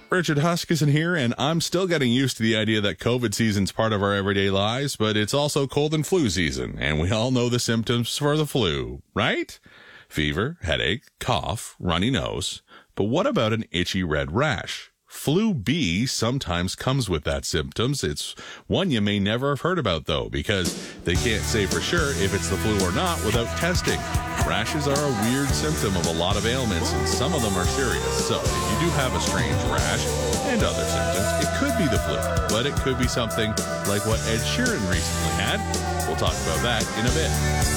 Richard Huskisson here, and I'm still getting used to the idea that COVID season's part of our everyday lives, but it's also cold and flu season, and we all know the symptoms for the flu, right? Fever, headache, cough, runny nose. But what about an itchy red rash? Flu B sometimes comes with that symptoms. It's one you may never have heard about, though, because they can't say for sure if it's the flu or not without testing. Rashes are a weird symptom of a lot of ailments, and some of them are serious. So if you do have a strange rash and other symptoms, it could be the flu, but it could be something like what Ed Sheeran recently had. We'll talk about that in a bit.